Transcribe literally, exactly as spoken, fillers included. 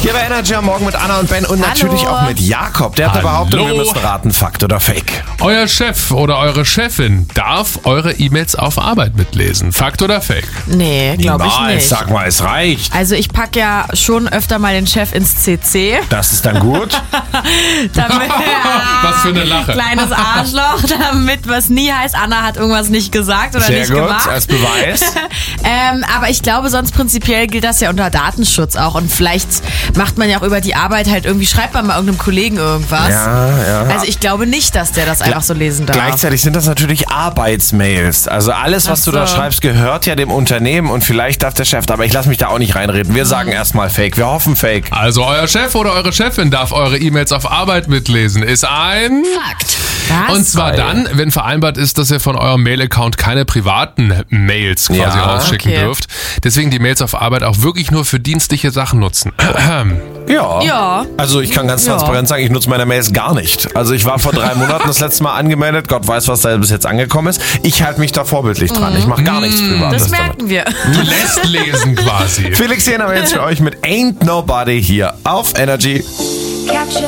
Hier bei Energy am Morgen mit Anna und Ben und Hallo. natürlich auch mit Jakob. Der hat eine Hallo. Behauptung, wir müssen raten, Fakt oder Fake. Euer Chef oder eure Chefin darf eure E-Mails auf Arbeit mitlesen. Fakt oder Fake? Nee, glaube ich Niemals, nicht. sag mal, es reicht. Also ich packe ja schon öfter mal den Chef ins C C. Das ist dann gut. Damit, Was für eine Lache. Kleines Arschloch, damit was nie heißt, Anna hat irgendwas nicht gesagt oder Sehr nicht gut, gemacht. als Beweis. Ähm, aber ich glaube, sonst prinzipiell gilt das ja unter Datenschutz auch. Und vielleicht macht man ja auch über die Arbeit halt irgendwie, schreibt man mal irgendeinem Kollegen irgendwas. Ja, ja. Also ich glaube nicht, dass der das einfach so lesen darf. Gleichzeitig sind das natürlich Arbeitsmails. Also alles, was Ach du da so. schreibst, gehört ja dem Unternehmen und vielleicht darf der Chef, aber ich lasse mich da auch nicht reinreden. Wir sagen erstmal Fake, wir hoffen Fake. Also euer Chef oder eure Chefin darf eure E-Mails auf Arbeit mitlesen. Ist ein... Fakt. Was? Und zwar dann, wenn vereinbart ist, dass ihr von eurem Mail-Account keine privaten Mails quasi Ja. rausschicken Okay. dürft. Deswegen die Mails auf Arbeit auch wirklich nur für dienstliche Sachen nutzen. Ja. Ja. Also ich kann ganz Ja. transparent sagen, ich nutze meine Mails gar nicht. Also ich war vor drei Monaten das letzte Mal angemeldet. Gott weiß, was da bis jetzt angekommen ist. Ich halte mich da vorbildlich dran. Ich mache gar nichts Privates Das damit. merken wir. Du lässt lesen quasi. Felix Jähn haben wir jetzt für euch mit Ain't Nobody hier auf Energy. Capture